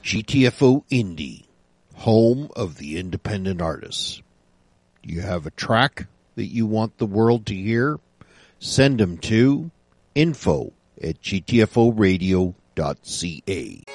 GTFO Indie, home of the independent artists. You have a track that you want the world to hear? Send them to info@gtforadio.ca.